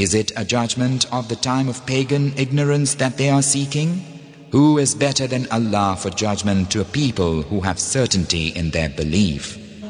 Is it a judgment of the time of pagan ignorance that they are seeking? Who is better than Allah for judgment to a people who have certainty in their belief?